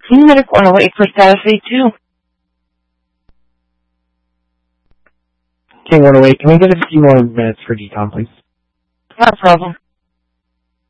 King Medic 108 for status A2. King 108, can we get a few more minutes for decom, please? Not a problem.